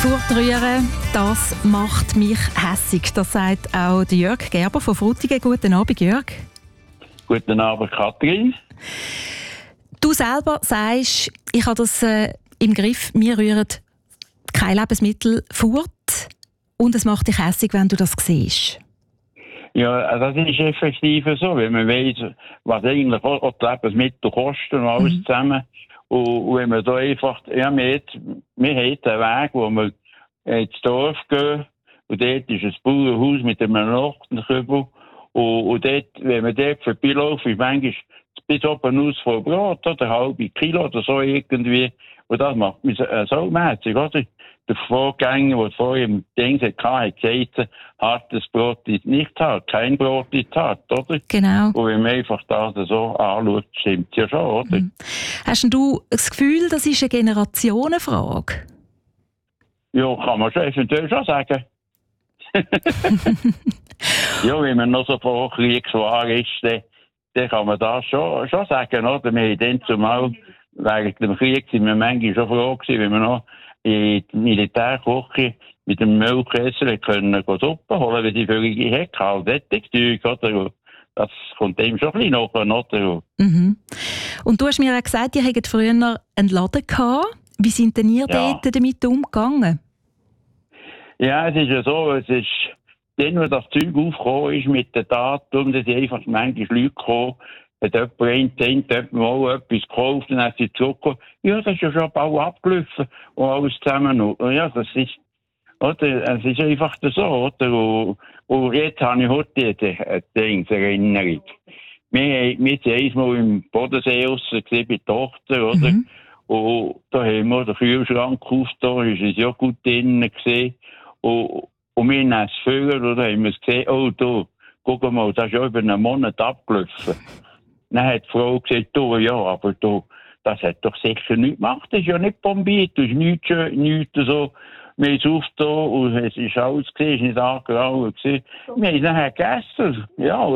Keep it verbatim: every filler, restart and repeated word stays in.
Furtrühren, das macht mich hässig. Das sagt auch der Jörg Gerber von Frutigen. Guten Abend, Jörg. Guten Abend, Kathrin. Du selber sagst, ich habe das äh, im Griff, mir rühren kein Lebensmittel fort und es macht dich hässig, wenn du das siehst. Ja, das ist effektiv so, wenn man weiss, was eigentlich auch die Lebensmittel kosten und alles Mhm. zusammen. Und, und wenn man da einfach, ja, wir, hat, wir haben einen Weg, wo wir ins Dorf gehen und dort ist ein Bauernhaus mit einem Nachtkübel und, und dort, wenn man dort vorbeiläuft, ist manchmal bis oben aus voll Brot oder halbe Kilo oder so irgendwie. Und das macht mich so, so mäßig, oder? Der Vorgänger, der vorher im Ding hatte, hat gesagt, hartes Brot ist nicht hart, kein Brot ist hart, oder? Genau. Und wenn man einfach das so anschaut, stimmt es ja schon, oder? Mhm. Hast denn du das Gefühl, das ist eine Generationenfrage? Ja, kann man schon eventuell schon sagen. Ja, wenn man noch so vor Kriegswahr ist, dann, dann kann man das schon, schon sagen, oder? Wir haben dann zumal, während dem Krieg sind wir manchmal schon froh gewesen, wenn wir noch in die Militärküche mit dem Müllkessel können Suppe holen, weil die völlige Hecke halt Zeug, oder? Das kommt dem schon ein bisschen nach, oder? Mhm. Und du hast mir auch gesagt, ihr hattet früher einen Laden gehabt. Wie sind denn ihr Ja. dort damit umgegangen? Ja, es ist ja so, es ist, dann, wo das Zeug aufgekommen ist mit den Datum, da sind einfach manchmal Leute gekommen, hat jemand einen Cent, jemand mal etwas gekauft, und dann sind sie zurückgekommen. Ja, das ist ja schon bald abgelaufen und alles zusammen. Und ja, das ist, oder, es ist einfach so, oder? Und, und jetzt habe ich heute eine Erinnerung. Wir, wir sind einmal im Bodensee raus, bei der Tochter, oder? Mhm. Und da haben wir den Kühlschrank aufgetan, ist es ja gut drinnen gesehen. Und, und wir haben es füllen, oder haben wir es gesehen, oh, du, guck mal, das ist ja über einen Monat abgelaufen. Dann hat die Frau gesagt, du, ja, aber du, das hat doch sicher nichts gemacht, das ist ja nicht bombiert, das ist nichts, nichts so. Wir haben es aufgetan und es ist alles gesehen, es ist nicht angeraucht gewesen. Wir haben es nachher gegessen, ja.